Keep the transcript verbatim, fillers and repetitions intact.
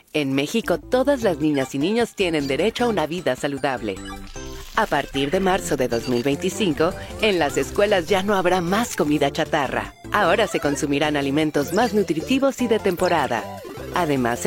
En México, todas las niñas y niños tienen derecho a una vida saludable. A partir de marzo de dos mil veinticinco, en las escuelas ya no habrá más comida chatarra. Ahora se consumirán alimentos más nutritivos y de temporada. Además,